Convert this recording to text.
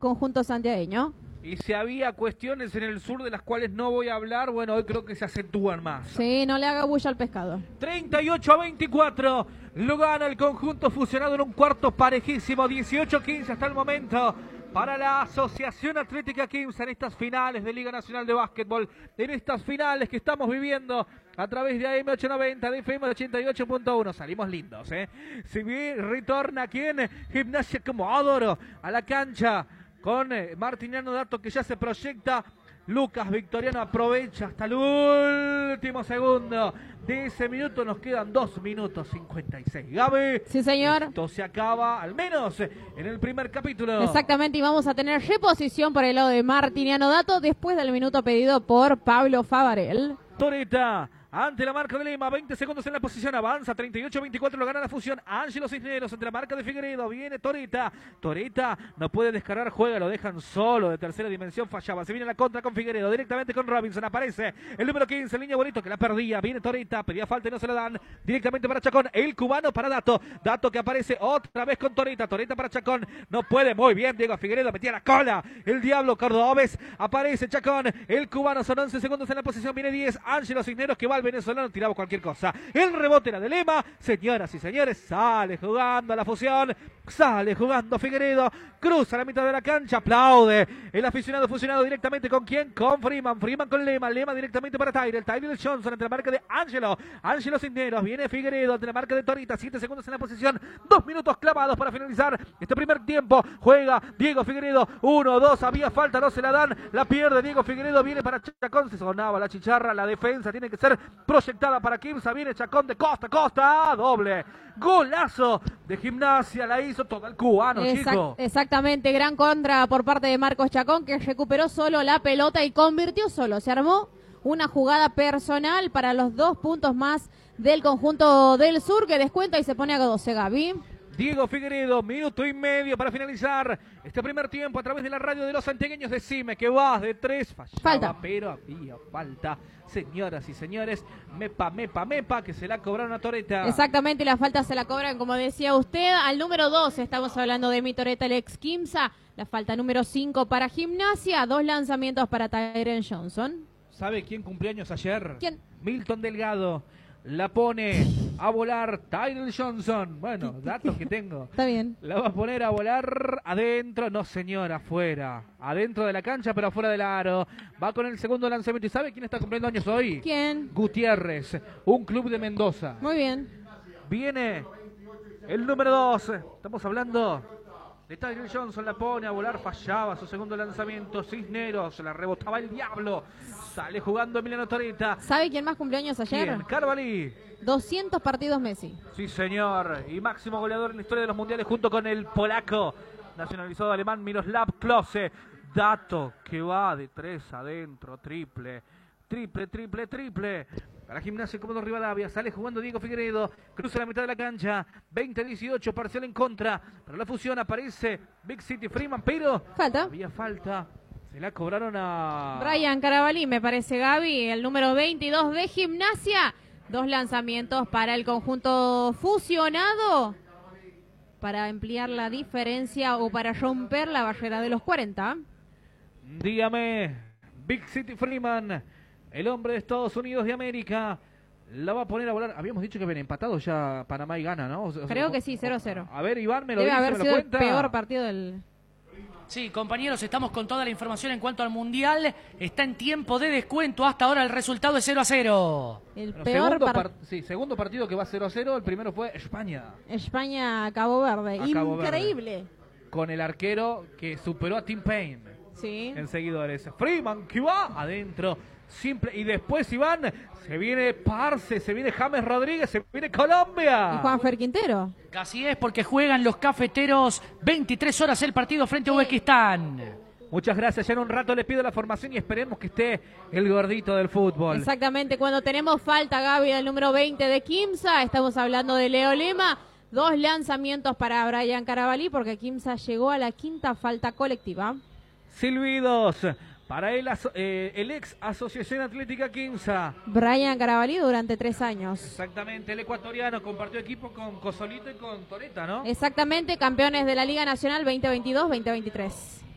conjunto santiagueño. Y si había cuestiones en el sur de las cuales no voy a hablar, bueno, hoy creo que se acentúan más. Sí, no le haga bulla al pescado. 38-24, lo gana el conjunto fusionado en un cuarto parejísimo, 18-15 hasta el momento para la Asociación Atlética Quimsa en estas finales de Liga Nacional de Básquetbol, en estas finales que estamos viviendo a través de AM890, de FM 88.1. Salimos lindos, ¿eh? Si bien retorna aquí en Gimnasia Comodoro a la cancha con Martiniano Dato, que ya se proyecta. Lucas Victoriano aprovecha hasta el último segundo de ese minuto. Nos quedan 2 minutos 56. Gaby. Sí, señor. Esto se acaba, al menos en el primer capítulo. Exactamente, y vamos a tener reposición por el lado de Martiniano Dato después del minuto pedido por Pablo Favarel. Toreta ante la marca de Lema, 20 segundos en la posición, avanza, 38-24, lo gana la fusión. Ángelo Cisneros ante la marca de Figueiredo, viene Toreta no puede descargar, juega, lo dejan solo de tercera dimensión, fallaba, se viene la contra con Figueiredo, directamente con Robinson, aparece el número 15, línea bonito que la perdía, viene Toreta, pedía falta y no se la dan, directamente para Chacón, el cubano para Dato que aparece otra vez con Toreta para Chacón, no puede, muy bien, Diego Figueiredo metía la cola, el Diablo Cordobés, aparece Chacón, el cubano, son 11 segundos en la posición, viene 10, Ángelo Cisneros que va al venezolano, tiraba cualquier cosa. El rebote era de Lema, señoras y señores, sale jugando a la fusión, sale jugando Figueiredo, cruza la mitad de la cancha, aplaude el aficionado fusionado directamente con quién, con Freeman con Lema directamente para Tyrell Johnson ante la marca de Ángelo Cisneros, viene Figueiredo ante la marca de Torita, 7 segundos en la posición, 2 minutos clavados para finalizar este primer tiempo, juega Diego Figueiredo, 1-2, había falta, no se la dan, la pierde Diego Figueiredo, viene para Chacón, se sonaba la chicharra, la defensa tiene que ser proyectada para Quimsa, viene Chacón de costa a costa, doble, golazo de Gimnasia, la hizo todo el cubano, chico. Exactamente, gran contra por parte de Marcos Chacón, que recuperó solo la pelota y convirtió solo, se armó una jugada personal para los 2 puntos más del conjunto del sur, que descuenta y se pone a 12, Gaby. Diego Figueiredo, minuto y medio para finalizar este primer tiempo a través de la radio de los santiagueños. Decime que vas de 3, fallaba, pero había falta. Señoras y señores, mepa, que se la cobraron a Toreta. Exactamente, la falta se la cobran, como decía usted, al número 2, estamos hablando de mi Toreta, el ex Quimsa. La falta número 5 para Gimnasia, 2 lanzamientos para Tyrell Johnson. ¿Sabe quién cumpleaños ayer? ¿Quién? Milton Delgado. La pone a volar Tyrell Johnson. Bueno, datos que tengo. Está bien. La va a poner a volar adentro. No, señora, afuera. Adentro de la cancha, pero afuera del aro. Va con el segundo lanzamiento. ¿Y sabe quién está cumpliendo años hoy? ¿Quién? Gutiérrez, un club de Mendoza. Muy bien. Viene el número 2. Estamos hablando de Tyrell Johnson. La pone a volar, fallaba su segundo lanzamiento. Cisneros, la rebotaba el Diablo. Sale jugando Emiliano Toreta. ¿Sabe quién más cumpleaños ayer? ¿Quién? Carvalí. 200 partidos Messi. Sí, señor. Y máximo goleador en la historia de los mundiales junto con el polaco nacionalizado alemán Miroslav Klose. Dato que va de 3 adentro. Triple. Para Gimnasia Comodoro Rivadavia. Sale jugando Diego Figueiredo. Cruza la mitad de la cancha. 20-18. Parcial en contra. Para la fusión aparece Big City Freeman. Pero falta. Había falta. Se la cobraron a Brian Carabalí, me parece, Gaby, el número 22 de Gimnasia. 2 lanzamientos para el conjunto fusionado para ampliar la diferencia o para romper la barrera de los 40. Dígame, Big City Freeman, el hombre de Estados Unidos de América, la va a poner a volar. Habíamos dicho que habían empatado ya Panamá y Ghana, ¿no? Creo que sí, 0-0. A ver, Iván, me lo Debe dice, haber me lo sido cuenta. El peor partido del... Sí, compañeros, estamos con toda la información en cuanto al Mundial. Está en tiempo de descuento. Hasta ahora el resultado es 0-0. El Bueno, peor segundo partido que va 0-0. El primero fue España. Cabo Verde. Cabo Increíble. Verde. Con el arquero que superó a Tim Payne. Sí. En seguidores. Freeman que va adentro. Simple. Y después, Iván, se viene Parce, se viene James Rodríguez, se viene Colombia. Y Juanfer Quintero. Así es, porque juegan los cafeteros 23 horas el partido frente a Uzbekistán. Muchas gracias, ya en un rato le pido la formación y esperemos que esté el gordito del fútbol. Exactamente, cuando tenemos falta, Gaby, del número 20 de Quimsa, estamos hablando de Leo Lema. 2 lanzamientos para Brian Carabalí, porque Quimsa llegó a la 5ª falta colectiva. Silbidos para el ex Asociación Atlética Quimsa. Brian Carabalí durante 3 años. Exactamente, el ecuatoriano compartió equipo con Cosolito y con Toreta, ¿no? Exactamente, campeones de la Liga Nacional 2022-2023.